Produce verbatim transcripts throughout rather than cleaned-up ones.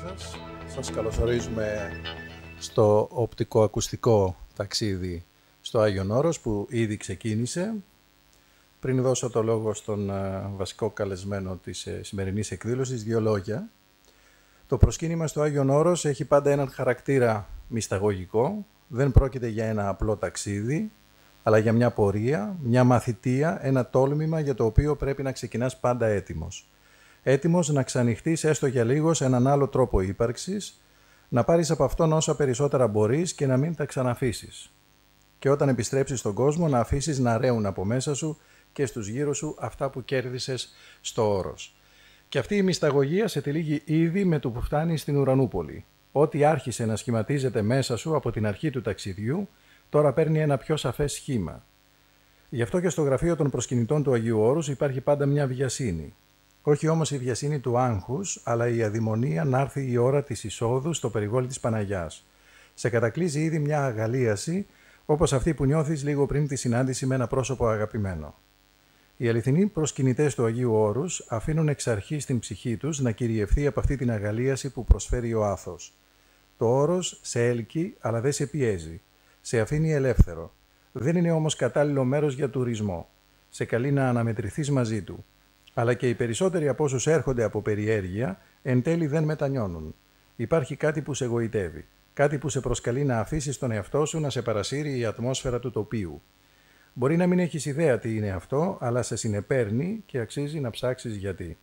σας. Σας καλωσορίζουμε στο οπτικοακουστικό ταξίδι στο Άγιον Όρος που ήδη ξεκίνησε. Πριν δώσω το λόγο στον uh, βασικό καλεσμένο της uh, σημερινής εκδήλωσης, δύο λόγια. Το προσκύνημα στο Άγιον Όρος έχει πάντα έναν χαρακτήρα μυσταγωγικό. Δεν πρόκειται για ένα απλό ταξίδι, αλλά για μια πορεία, μια μαθητεία, ένα τόλμημα για το οποίο πρέπει να ξεκινάς πάντα έτοιμος. Έτοιμος να ξανοιχτείς έστω για λίγο σε έναν άλλο τρόπο ύπαρξης, να πάρεις από αυτόν όσα περισσότερα μπορείς και να μην τα ξαναφήσεις. Και όταν επιστρέψεις στον κόσμο να αφήσεις να ρέουν από μέσα σου και στους γύρω σου αυτά που κέρδισες στο όρος. Και αυτή η μυσταγωγία σε τυλίγει ήδη με το που φτάνεις στην Ουρανούπολη. Ό,τι άρχισε να σχηματίζεται μέσα σου από την αρχή του ταξιδιού, τώρα παίρνει ένα πιο σαφές σχήμα. Γι' αυτό και στο γραφείο των προσκυνητών του Αγίου Όρους υπάρχει πάντα μια βιασύνη. Όχι όμως η βιασύνη του άγχους, αλλά η αδημονία να έρθει η ώρα της εισόδου στο περιβόλι της Παναγιάς. Σε κατακλείζει ήδη μια αγαλίαση, όπως αυτή που νιώθεις λίγο πριν τη συνάντηση με ένα πρόσωπο αγαπημένο. Οι αληθινοί προσκυνητές του Αγίου Όρους αφήνουν εξ αρχής την ψυχή τους να κυριευθεί από αυτή την αγαλίαση που προσφέρει ο άθος. Το όρος σε έλκει, αλλά δεν σε πιέζει. Σε αφήνει ελεύθερο. Δεν είναι όμως κατάλληλο μέρος για τουρισμό. Σε καλεί να αναμετρηθείς μαζί του. Αλλά και οι περισσότεροι από όσους έρχονται από περιέργεια, εν τέλει δεν μετανιώνουν. Υπάρχει κάτι που σε εγωιτεύει. Κάτι που σε προσκαλεί να αφήσεις τον εαυτό σου να σε παρασύρει η ατμόσφαιρα του τοπίου. Μπορεί να μην έχεις ιδέα τι είναι αυτό, αλλά σε συνεπέρνει και αξίζει να ψάξεις γιατί.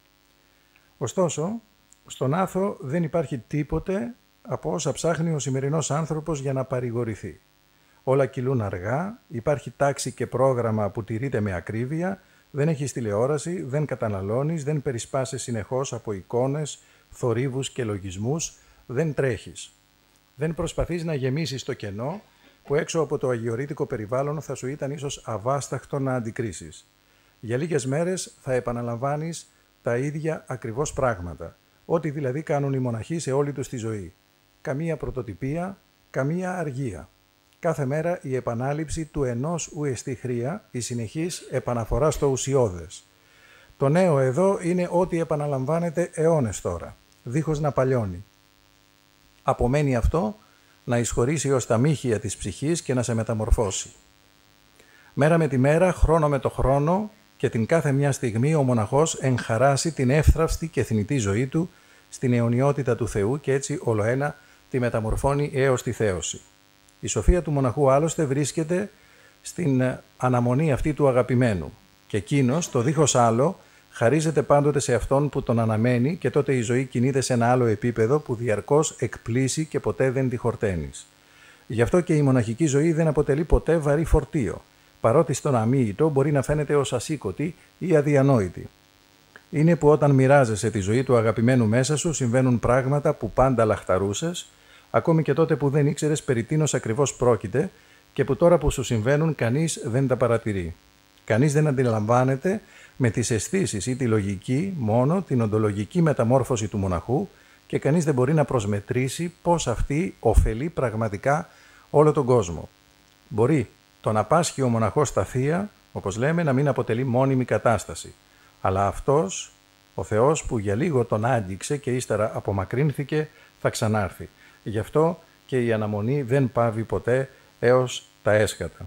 Ωστόσο, στον άθο δεν υπάρχει τίποτε από όσα ψάχνει ο σημερινός άνθρωπος για να παρηγορηθεί. Όλα κυλούν αργά, υπάρχει τάξη και πρόγραμμα που τηρείται με ακρίβεια, δεν έχεις τηλεόραση, δεν καταναλώνεις, δεν περισπάσσεις συνεχώς από εικόνες, θορύβους και λογισμούς, δεν τρέχεις. Δεν προσπαθείς να γεμίσεις το κενό που έξω από το αγιορείτικο περιβάλλον θα σου ήταν ίσως αβάσταχτο να αντικρίσεις. Για λίγες μέρες θα επαναλαμβάνεις τα ίδια ακριβώς πράγματα, ό,τι δηλαδή κάνουν οι μοναχοί σε όλη τους τη ζωή. Καμία πρωτοτυπία, καμία αργία. Κάθε μέρα η επανάληψη του ενός ουεστή χρία, η συνεχής επαναφορά στο ουσιώδες. Το νέο εδώ είναι ότι επαναλαμβάνεται αιώνες τώρα, δίχως να παλιώνει. Απομένει αυτό να εισχωρήσει ως τα μύχια της ψυχής και να σε μεταμορφώσει. Μέρα με τη μέρα, χρόνο με το χρόνο και την κάθε μια στιγμή ο μοναχός εγχαράσει την εύθραυστη και θνητή ζωή του στην αιωνιότητα του Θεού και έτσι ολοένα τη μεταμορφώνει έως τη θέωση. Η σοφία του μοναχού άλλωστε βρίσκεται στην αναμονή αυτή του αγαπημένου και εκείνος, το δίχως άλλο, χαρίζεται πάντοτε σε αυτόν που τον αναμένει και τότε η ζωή κινείται σε ένα άλλο επίπεδο που διαρκώς εκπλήσει και ποτέ δεν τη χορταίνεις. Γι' αυτό και η μοναχική ζωή δεν αποτελεί ποτέ βαρύ φορτίο, παρότι στον αμοίητο μπορεί να φαίνεται ως ασήκωτη ή αδιανόητη. Είναι που όταν μοιράζεσαι τη ζωή του αγαπημένου μέσα σου συμβαίνουν πράγματα που πάντα λαχταρούσες, ακόμη και τότε που δεν ήξερες περί τίνος ακριβώς πρόκειται και που τώρα που σου συμβαίνουν κανείς δεν τα παρατηρεί. Κανείς δεν αντιλαμβάνεται με τις αισθήσεις ή τη λογική μόνο την οντολογική μεταμόρφωση του μοναχού και κανείς δεν μπορεί να προσμετρήσει πώς αυτή ωφελεί πραγματικά όλο τον κόσμο. Μπορεί το να πάσχει ο μοναχός στα θεία, όπως λέμε, να μην αποτελεί μόνιμη κατάσταση. Αλλά αυτός, ο Θεός που για λίγο τον άγγιξε και ύστερα απομακρύνθηκε, θα ξανάρθει. Γι' αυτό και η αναμονή δεν πάβει ποτέ έως τα έσχατα.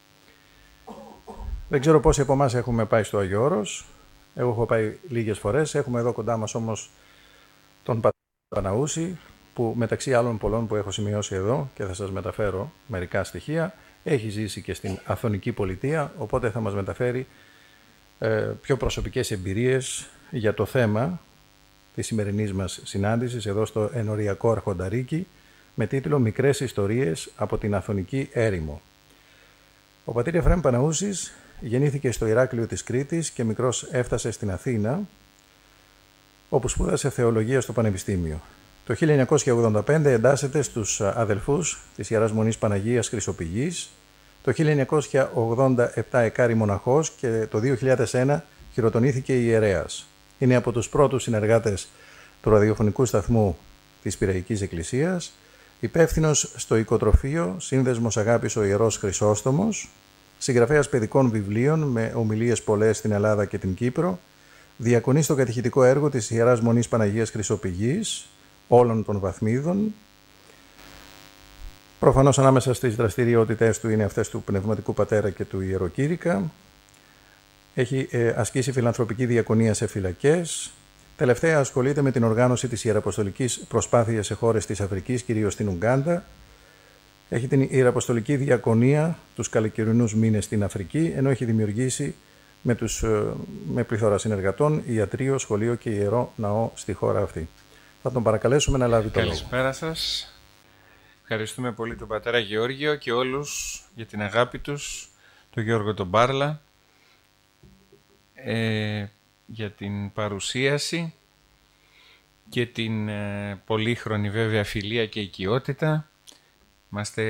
Δεν ξέρω πόσοι από εμάς έχουμε πάει στο Άγιο Όρος. Εγώ έχω πάει λίγες φορές. Έχουμε εδώ κοντά μας όμως τον πατέρα Παναούση, που μεταξύ άλλων πολλών που έχω σημειώσει εδώ και θα σας μεταφέρω μερικά στοιχεία, έχει ζήσει και στην Αθωνική Πολιτεία, οπότε θα μας μεταφέρει ε, πιο προσωπικές εμπειρίες για το θέμα της σημερινής μας συνάντησης εδώ στο ενοριακό Αρχονταρίκι με τίτλο «Μικρές ιστορίες από την Αθωνική έρημο». Ο πατήρ Εφραίμ Παναούσης γεννήθηκε στο Ηράκλειο της Κρήτης και μικρός έφτασε στην Αθήνα, όπου σπούδασε θεολογία στο Πανεπιστήμιο. Το χίλια εννιακόσια ογδόντα πέντε εντάσσεται στους αδελφούς της Ιεράς Μονής Παναγίας Χρυσοπηγής, το χίλια εννιακόσια ογδόντα επτά εκάρη μοναχός και το δύο χιλιάδες ένα χειροτονήθηκε ιερέας. Είναι από τους πρώτους συνεργάτες του ραδιοφωνικού σταθμού της Πειραϊκής Εκκλησίας, υπεύθυνος στο οικοτροφείο Σύνδεσμος Αγάπης ο Ιερός Χρυσόστομος, συγγραφέας παιδικών βιβλίων με ομιλίες πολλές στην Ελλάδα και την Κύπρο, διακονεί στο κατηχητικό έργο της Ιεράς Μονής Παναγίας Χρυσοπηγής, όλων των βαθμίδων. Προφανώς ανάμεσα στις δραστηριότητες του είναι αυτές του Πνευματικού Πατέρα και του Ιεροκήρυκα. Έχει ε, ασκήσει φιλανθρωπική διακονία σε φυλακές. Τελευταία ασχολείται με την οργάνωση της ιεραποστολικής προσπάθειας σε χώρες της Αφρικής, κυρίως στην Ουγκάντα. Έχει την ιεραποστολική διακονία τους καλοκαιρινούς μήνες στην Αφρική, ενώ έχει δημιουργήσει με, τους, με πληθώρα συνεργατών ιατρείο, σχολείο και ιερό ναό στη χώρα αυτή. Θα τον παρακαλέσουμε να λάβει το λόγο. Καλησπέρα σας. Ευχαριστούμε πολύ τον πατέρα Γεώργιο και όλους για την αγάπη τους, τον Γιώργο τον Μπάρλα, ε, για την παρουσίαση και την ε, πολύχρονη βέβαια φιλία και οικειότητα. Είμαστε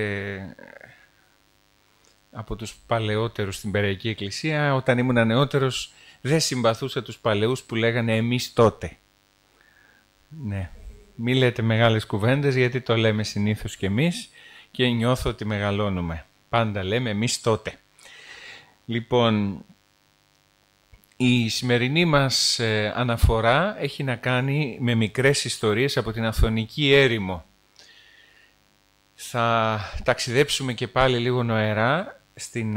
από τους παλαιότερους στην Περαϊκή Εκκλησία. Όταν ήμουν νεότερος δεν συμπαθούσα τους παλαιούς που λέγανε εμείς τότε. Ναι. Μη λέτε μεγάλες κουβέντες, γιατί το λέμε συνήθως κι εμείς και νιώθω ότι μεγαλώνουμε. Πάντα λέμε εμείς τότε. Λοιπόν, η σημερινή μας ε, αναφορά έχει να κάνει με μικρές ιστορίες από την Αυθονική έρημο. Θα ταξιδέψουμε και πάλι λίγο νοερά στην